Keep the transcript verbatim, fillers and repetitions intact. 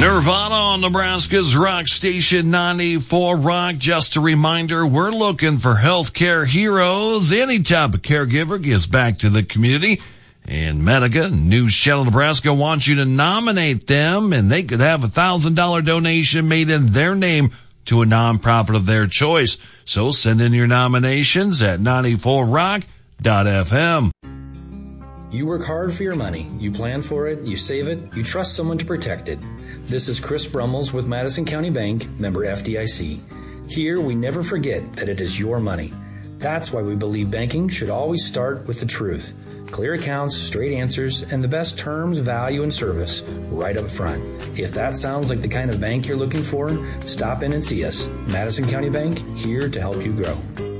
Nirvana on Nebraska's Rock Station ninety-four Rock. Just a reminder, we're looking for healthcare heroes. Any type of caregiver gives back to the community. And Medica, News Channel Nebraska wants you to nominate them, and they could have a one thousand dollars donation made in their name to a nonprofit of their choice. So send in your nominations at ninety-four rock dot f m. You work hard for your money. You plan for it, you save it, you trust someone to protect it. This is Chris Brummels with Madison County Bank, member F D I C. Here, we never forget that it is your money. That's why we believe banking should always start with the truth. Clear accounts, straight answers, and the best terms, value, and service right up front. If that sounds like the kind of bank you're looking for, stop in and see us. Madison County Bank, here to help you grow.